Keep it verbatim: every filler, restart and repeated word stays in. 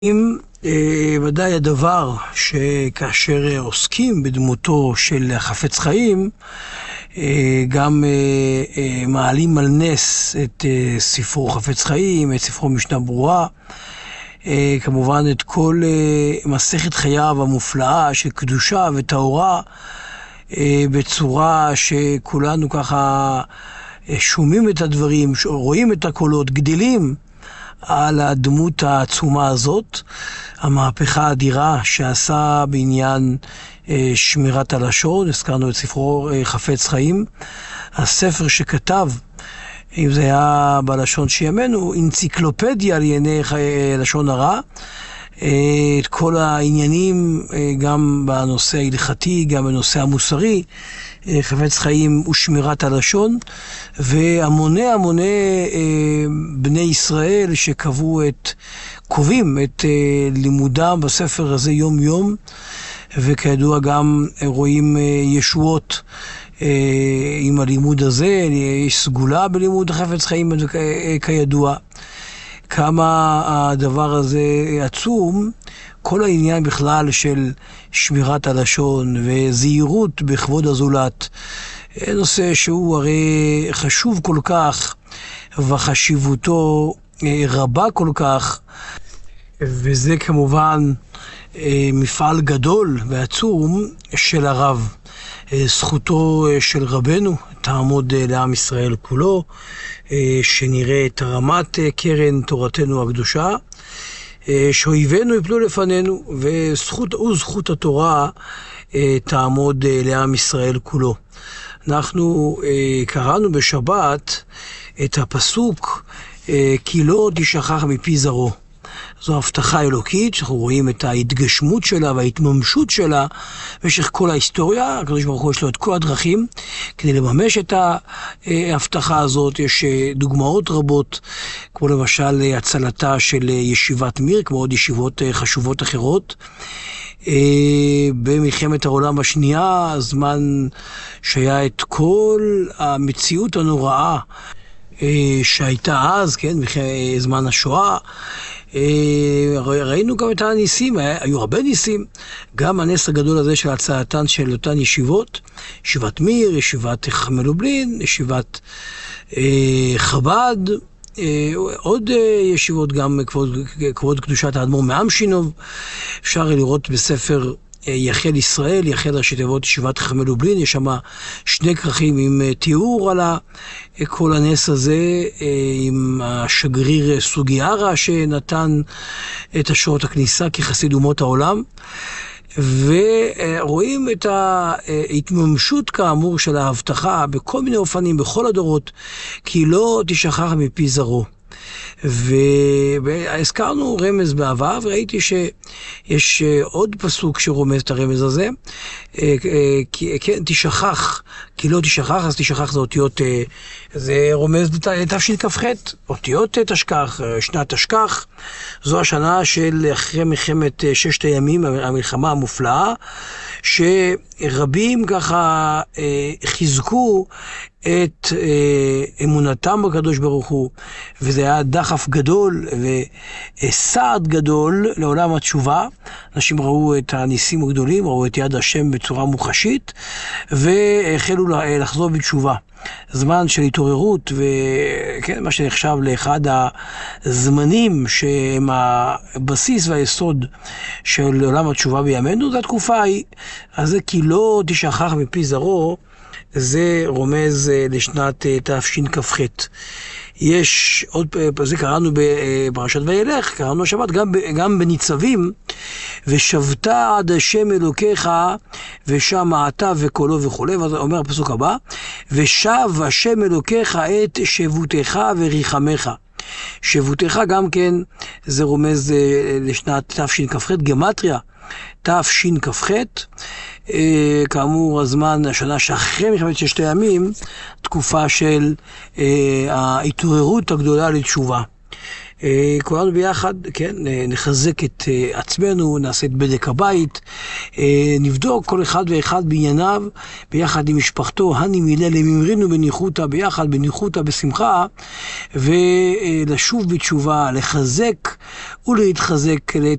אם אה, ודאי הדבר שכאשר עוסקים בדמותו של חפץ חיים, אה, גם אה, אה, מעלים על נס את אה, ספרו חפץ חיים, את ספרו משנה ברורה, אה, כמובן את כל אה, מסכת חייו המופלאה של קדושה וטהורה, אה, בצורה שכולנו ככה אה, שומעים את הדברים, רואים את הקולות, גדלים על הדמות העצומה הזאת, המהפכה האדירה שעשה בעניין אה, שמירת הלשון. הזכרנו את ספרו אה, חפץ חיים, הספר שכתב, אם זה היה בלשון שימינו, אנציקלופדיה לענייני אה, לשון הרע, אה, את כל העניינים אה, גם בנושא ההלכתי, גם בנושא המוסרי, אה, חפץ חיים ושמירת הלשון, והמוני המוני אה, בני ישראל שקבעו את, קובעים את אה, לימודם בספר הזה יום יום, וכידוע גם רואים אה, ישועות אה, עם הלימוד הזה. יש סגולה בלימוד חפץ חיים אה, כידוע. כמה הדבר הזה עצום, כל העניין בכלל של שמירת הלשון וזהירות בכבוד הזולת, נושא שהוא הרי חשוב כל כך וחשיבותו רבה כל כך, וזה כמובן מפעל גדול ועצום של הרב. זכותו של רבנו תעמוד לעם ישראל כולו, שנראה את הרמת קרן תורתנו הקדושה, שאויבינו יפלו לפנינו, וזכות וזכות התורה תעמוד לעם ישראל כולו. אנחנו קראנו בשבת את הפסוק כי לא תשכח מפי זרעו. זו הבטחה אלוקית שאנחנו רואים את ההתגשמות שלה וההתממשות שלה במשך כל ההיסטוריה. הקדוש ברוך הוא יש לו את כל הדרכים כדי לממש את ההבטחה הזאת. יש דוגמאות רבות, כמו למשל הצלתה של ישיבת מיר, כמו עוד ישיבות חשובות אחרות. במלחמת העולם השנייה, זמן שהיה את כל המציאות הנוראה שהייתה אז, כן, זמן השואה, ראינו גם את הניסים, היו הרבה ניסים, גם הנס הגדול הזה של הצלתן של אותן ישיבות, ישיבת מיר, ישיבת חכמי לובלין, ישיבת חב"ד, עוד ישיבות, גם כבוד, כבוד קדושת האדמו"ר מאמשינוב. אפשר לראות בספר יחל ישראל, יחל ראשי תיבות ישיבת חכמי לובלין, יש שם שני כרכים עם תיאור על כל הנס הזה, עם השגריר סוגיארה שנתן את אשרות הכניסה כחסיד אומות העולם, ורואים את ההתממשות כאמור של ההבטחה בכל מיני אופנים, בכל הדורות, כי לא תשכח מפי זרעו. והזכרנו רמז בעבר, וראיתי שיש עוד פסוק שרומז את הרמז הזה, כן, תשכח, כי לא תשכח, אז תשכח זה אותיות, זה רומז לתשכ"ח, אותיות תשכח, שנת תשכח. זו השנה של אחרי מלחמת ששת הימים, המלחמה המופלאה, שרבים ככה חיזקו את אמונתם בקדוש ברוך הוא, וזה היה דחף גדול וסעד גדול לעולם התשובה. אנשים ראו את הניסים הגדולים, ראו את יד השם בצורה מוחשית, והחלו לחזור בתשובה. זמן של התעוררות, וכן, מה שנחשב לאחד הזמנים שהם הבסיס והיסוד של עולם התשובה בימינו, זו התקופה ההיא. אז זה כי לא תשכח מפי זרעו, זה רומז לשנת תשכ"ח. יש עוד, זה קראנו בפרשת וילך, קראנו השבת, גם, גם בניצבים, ושבת עד השם אלוקיך ושמעת וקולו וכו'. ואז אומר הפסוק הבא, ושב השם אלוקיך את שבותך וריחמך. שבותך גם כן זה רומז לשנת תשכ"ח, גמטריה תשכ"ח, כאמור הזמן, השנה שאחרי מלחמת ששת הימים, תקופה של ההתעוררות הגדולה לתשובה. כולנו ביחד, כן, נחזק את עצמנו, נעשה את בדק הבית, נבדוק כל אחד ואחד בענייניו, ביחד עם משפחתו, הני מילל ממרינו בניחותא, ביחד בניחותא בשמחה, ולשוב בתשובה, לחזק ולהתחזק